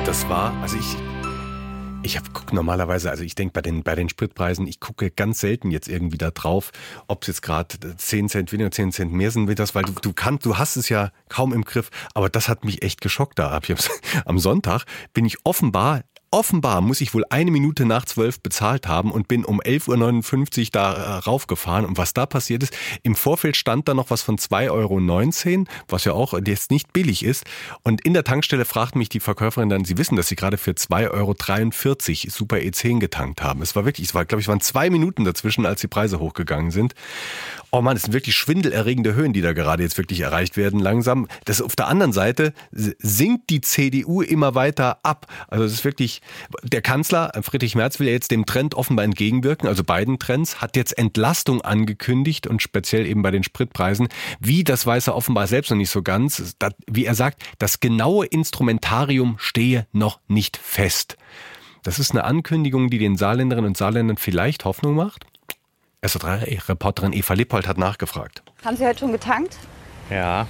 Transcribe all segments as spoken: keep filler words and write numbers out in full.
das war, also ich, ich habe guckt normalerweise, also ich denke bei den, bei den Spritpreisen, ich gucke ganz selten jetzt irgendwie da drauf, ob es jetzt gerade zehn Cent weniger, zehn Cent mehr sind, wie das, weil du, du kannst, du hast es ja kaum im Griff, aber das hat mich echt geschockt da ab. Am Sonntag bin ich offenbar Offenbar muss ich wohl eine Minute nach zwölf bezahlt haben und bin um elf Uhr neunundfünfzig da äh, raufgefahren. Und was da passiert ist, im Vorfeld stand da noch was von zwei Euro neunzehn, was ja auch jetzt nicht billig ist. Und in der Tankstelle fragt mich die Verkäuferin dann, sie wissen, dass sie gerade für zwei Euro dreiundvierzig Super E zehn getankt haben. Es war wirklich, es war, glaube ich, es waren zwei Minuten dazwischen, als die Preise hochgegangen sind. Oh Mann, es sind wirklich schwindelerregende Höhen, die da gerade jetzt wirklich erreicht werden langsam. Das auf der anderen Seite sinkt die C D U immer weiter ab. Also es ist wirklich, der Kanzler Friedrich Merz will ja jetzt dem Trend offenbar entgegenwirken, also beiden Trends, hat jetzt Entlastung angekündigt und speziell eben bei den Spritpreisen. Wie, das weiß er offenbar selbst noch nicht so ganz. Wie er sagt, das genaue Instrumentarium stehe noch nicht fest. Das ist eine Ankündigung, die den Saarländerinnen und Saarländern vielleicht Hoffnung macht. S W R-Reporterin Eva Lippold hat nachgefragt. Haben Sie heute schon getankt? Ja.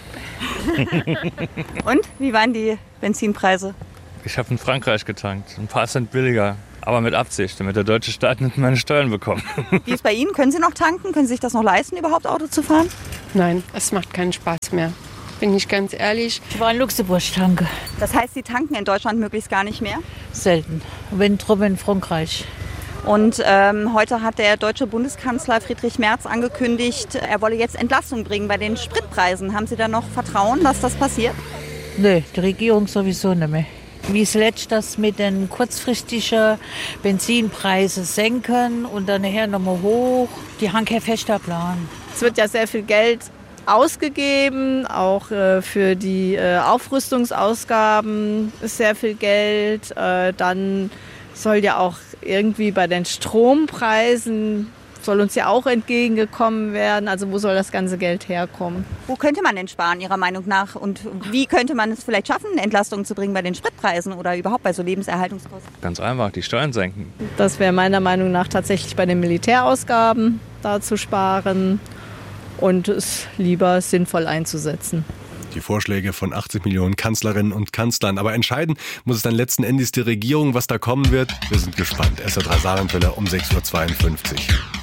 Und, wie waren die Benzinpreise? Ich habe in Frankreich getankt, ein paar Cent billiger, aber mit Absicht, damit der deutsche Staat nicht meine Steuern bekommt. Wie ist bei Ihnen? Können Sie noch tanken? Können Sie sich das noch leisten, überhaupt Auto zu fahren? Nein, es macht keinen Spaß mehr. Bin ich ganz ehrlich. Ich war in Luxemburg tanke. Das heißt, Sie tanken in Deutschland möglichst gar nicht mehr? Selten. Wenn drüben in Frankreich. Und ähm, heute hat der deutsche Bundeskanzler Friedrich Merz angekündigt, er wolle jetzt Entlastung bringen bei den Spritpreisen. Haben Sie da noch Vertrauen, dass das passiert? Nö, die Regierung sowieso nicht mehr. Wie es letztes mit den kurzfristigen Benzinpreisen senken und dann nachher nochmal hoch. Die haben kein fester Plan. Es wird ja sehr viel Geld ausgegeben, auch äh, für die äh, Aufrüstungsausgaben ist sehr viel Geld. Äh, dann soll ja auch irgendwie bei den Strompreisen, soll uns ja auch entgegengekommen werden. Also wo soll das ganze Geld herkommen? Wo könnte man denn sparen, Ihrer Meinung nach? Und wie könnte man es vielleicht schaffen, Entlastungen zu bringen bei den Spritpreisen oder überhaupt bei so Lebenserhaltungskosten? Ganz einfach, die Steuern senken. Das wäre meiner Meinung nach tatsächlich bei den Militärausgaben da zu sparen und es lieber sinnvoll einzusetzen. Die Vorschläge von achtzig Millionen Kanzlerinnen und Kanzlern. Aber entscheiden muss es dann letzten Endes die Regierung, was da kommen wird. Wir sind gespannt. S W R drei Saarlandwelle um sechs Uhr zweiundfünfzig.